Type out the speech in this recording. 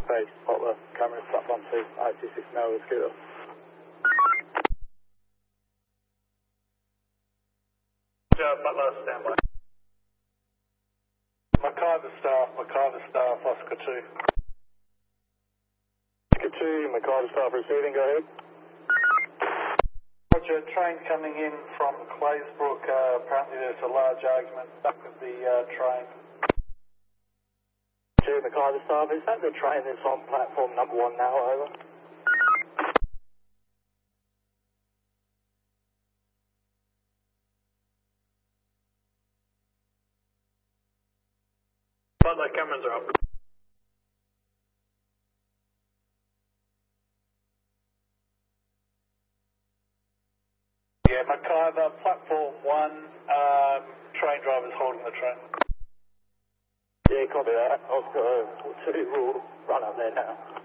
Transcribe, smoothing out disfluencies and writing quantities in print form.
space, Butler, cameras, platform 2, I26 now with scooter. Butler, standby. McIver staff, Oscar 2. Oscar 2, McIver staff receiving, go ahead. Roger, train coming in from Claysbrook. Apparently there's a large argument back with the train. McIver staff, is that the train that's on platform number 1 now, over? Butler, cameras are up. Yeah, McIver, platform 1, train driver's holding the train. Yeah, copy that. Oscar 2 will run up there now.